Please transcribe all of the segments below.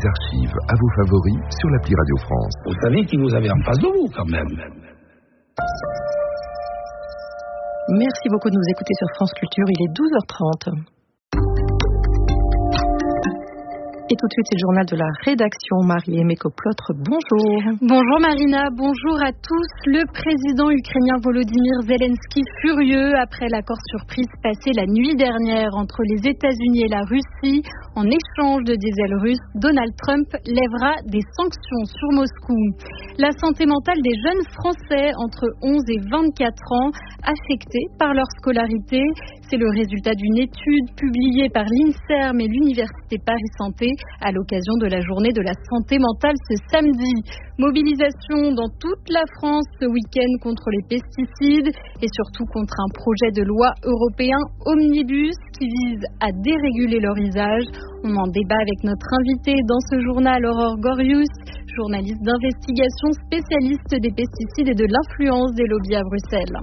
archives à vos favoris sur l'appli Radio France. Vous savez qui vous avez en face de vous, quand même. Merci beaucoup de nous écouter sur France Culture, il est 12h30. Et tout de suite, c'est le journal de la rédaction. Marie-Aimée Coplotre, bonjour. Bonjour Marina, bonjour à tous. Le président ukrainien Volodymyr Zelensky, furieux après l'accord surprise passé la nuit dernière entre les États-Unis et la Russie. En échange de diesel russe, Donald Trump lèvera des sanctions sur Moscou. La santé mentale des jeunes Français entre 11 et 24 ans, affectés par leur scolarité. C'est le résultat d'une étude publiée par l'INSERM et l'Université Paris Santé à l'occasion de la journée de la santé mentale ce samedi. Mobilisation dans toute la France ce week-end contre les pesticides et surtout contre un projet de loi européen omnibus qui vise à déréguler leur usage. On en débat avec notre invitée dans ce journal, Aurore Gorius, journaliste d'investigation, spécialiste des pesticides et de l'influence des lobbies à Bruxelles.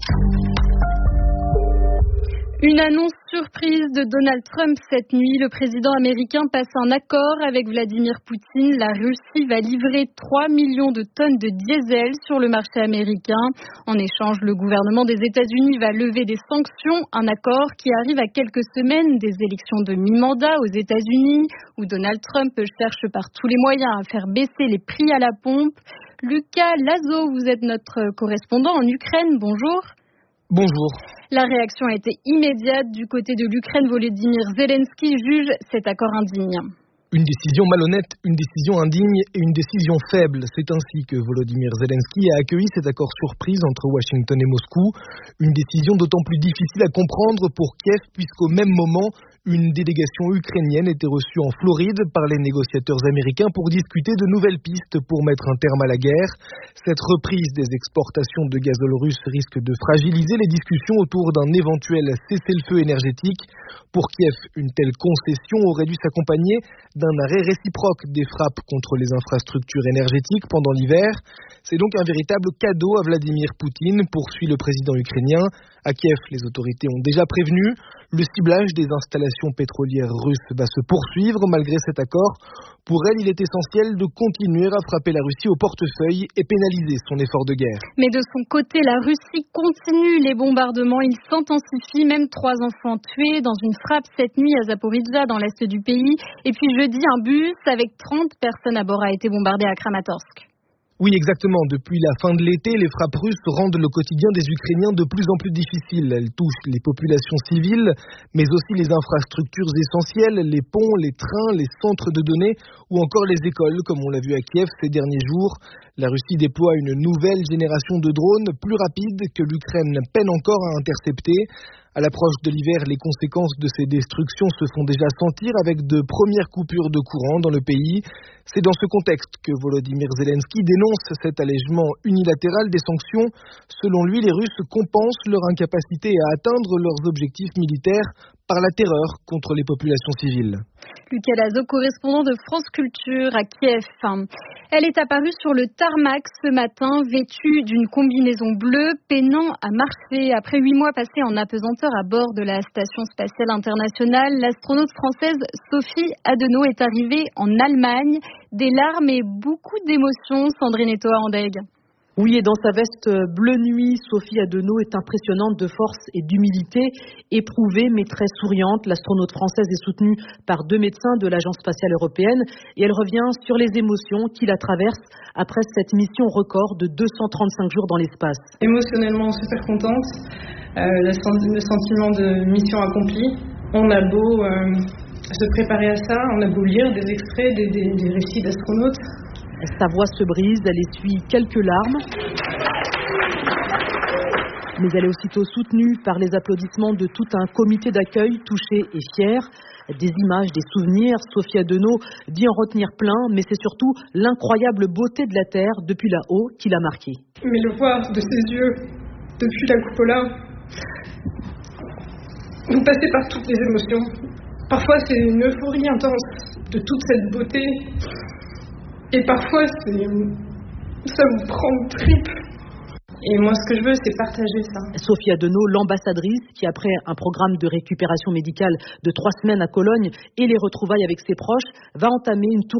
Une annonce surprise de Donald Trump cette nuit. Le président américain passe un accord avec Vladimir Poutine. La Russie va livrer 3 millions de tonnes de diesel sur le marché américain. En échange, le gouvernement des États-Unis va lever des sanctions. Un accord qui arrive à quelques semaines des élections de mi-mandat aux États-Unis, où Donald Trump cherche par tous les moyens à faire baisser les prix à la pompe. Lucas Lazo, vous êtes notre correspondant en Ukraine. Bonjour. Bonjour. La réaction a été immédiate du côté de l'Ukraine. Volodymyr Zelensky juge cet accord indigne. Une décision malhonnête, une décision indigne et une décision faible. C'est ainsi que Volodymyr Zelensky a accueilli cet accord surprise entre Washington et Moscou. Une décision d'autant plus difficile à comprendre pour Kiev puisqu'au même moment, une délégation ukrainienne était reçue en Floride par les négociateurs américains pour discuter de nouvelles pistes pour mettre un terme à la guerre. Cette reprise des exportations de gazole russe risque de fragiliser les discussions autour d'un éventuel cessez-le-feu énergétique. Pour Kiev, une telle concession aurait dû s'accompagner d'un arrêt réciproque des frappes contre les infrastructures énergétiques pendant l'hiver. C'est donc un véritable cadeau à Vladimir Poutine, poursuit le président ukrainien. À Kiev, les autorités ont déjà prévenu. Le ciblage des installations pétrolières russes va se poursuivre malgré cet accord. Pour elle, il est essentiel de continuer à frapper la Russie au portefeuille et pénaliser son effort de guerre. Mais de son côté, la Russie continue les bombardements. Ils s'intensifient, même 3 enfants tués dans une frappe cette nuit à Zaporizhzhia, dans l'est du pays. Et puis jeudi, un bus avec 30 personnes à bord a été bombardé à Kramatorsk. Oui, exactement. Depuis la fin de l'été, les frappes russes rendent le quotidien des Ukrainiens de plus en plus difficile. Elles touchent les populations civiles, mais aussi les infrastructures essentielles, les ponts, les trains, les centres de données ou encore les écoles, comme on l'a vu à Kiev ces derniers jours. La Russie déploie une nouvelle génération de drones plus rapides que l'Ukraine peine encore à intercepter. À l'approche de l'hiver, les conséquences de ces destructions se font déjà sentir avec de premières coupures de courant dans le pays. C'est dans ce contexte que Volodymyr Zelensky dénonce cet allègement unilatéral des sanctions. Selon lui, les Russes compensent leur incapacité à atteindre leurs objectifs militaires par la terreur contre les populations civiles. Lucas Lazo, correspondant de France Culture à Kiev. Elle est apparue sur le tarmac ce matin, vêtue d'une combinaison bleue, peinant à marcher. Après 8 mois passés en apesanteur à bord de la Station spatiale internationale, l'astronaute française Sophie Adenau est arrivée en Allemagne. Des larmes et beaucoup d'émotions, Sandrine Etoa-Andeg. Oui, et dans sa veste bleu nuit, Sophie Adenau est impressionnante de force et d'humilité. Éprouvée mais très souriante, l'astronaute française est soutenue par 2 médecins de l'Agence spatiale européenne et elle revient sur les émotions qui la traversent après cette mission record de 235 jours dans l'espace. Émotionnellement super contente, le sentiment de mission accomplie. On a beau se préparer à ça, on a beau lire des extraits, des récits d'astronautes. Sa voix se brise, elle essuie quelques larmes. Mais elle est aussitôt soutenue par les applaudissements de tout un comité d'accueil touché et fier. Des images, des souvenirs. Sophie Adenau dit en retenir plein, mais c'est surtout l'incroyable beauté de la Terre depuis là-haut qui l'a marquée. Mais le voir de ses yeux depuis la cupola, vous passez par toutes les émotions. Parfois c'est une euphorie intense de toute cette beauté. Et parfois, ça vous prend le trip. Et moi, ce que je veux, c'est partager ça. Sophie Adenau, l'ambassadrice, qui après un programme de récupération médicale de 3 semaines à Cologne et les retrouvailles avec ses proches, va entamer une tournée